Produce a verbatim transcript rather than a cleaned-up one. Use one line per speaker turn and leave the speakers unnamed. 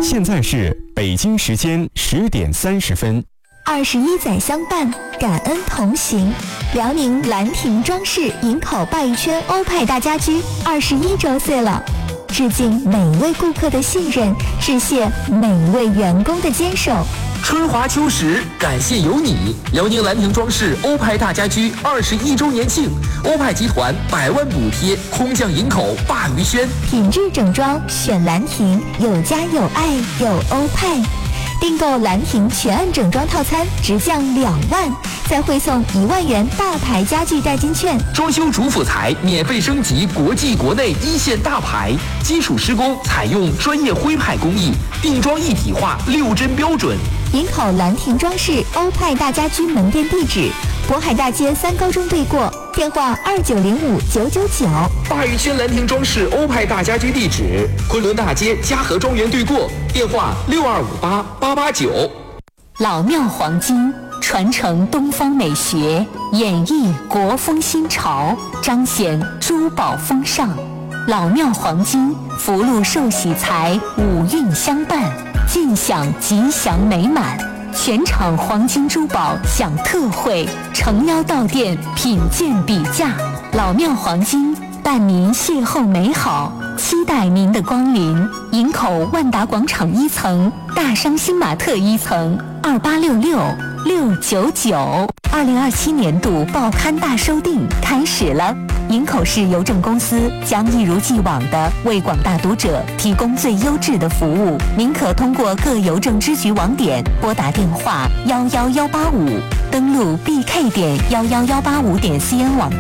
现在是北京时间十点三十分。
二十一载相伴，感恩同行。辽宁兰亭装饰营口鲅鱼圈欧派大家居二十一周岁了，致敬每位顾客的信任，致谢每位员工的坚守。
春华秋实，感谢有你！辽宁兰亭装饰欧派大家居二十一周年庆，欧派集团百万补贴，空降营口鲅鱼轩，
品质整装选兰亭，有家有爱有欧派。订购兰亭全案整装套餐直降两万，再汇送一万元大牌家具代金券。
装修主辅材免费升级国际国内一线大牌，基础施工采用专业徽派工艺，定装一体化六针标准。
营口兰亭装饰欧派大家居门店地址：渤海大街三高中对过，电话二九零五九九九。
鲅鱼轩兰亭装饰欧派大家居地址：昆仑大街嘉禾庄园对过，电话六二五八八八九。
老庙黄金传承东方美学，演绎国风新潮，彰显珠宝风尚。老庙黄金福禄寿喜财五运相伴，尽享吉祥美满。全场黄金珠宝享特惠，诚邀到店品鉴比价。老庙黄金伴您邂逅美好，期待您的光临。营口万达广场一层，大商新玛特一层，二八六六六九九。二零二七年度报刊大收订开始了。营口市邮政公司将一如既往地为广大读者提供最优质的服务。您可通过各邮政支局网点拨打电话幺幺幺八五，登录 b k 点幺幺幺八五点 c n 网。